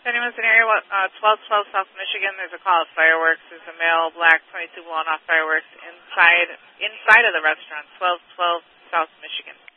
anyone's in the area, 1212 South Michigan, there's a call of fireworks. There's a male black 22 blown off fireworks inside of the restaurant, 1212 South Michigan.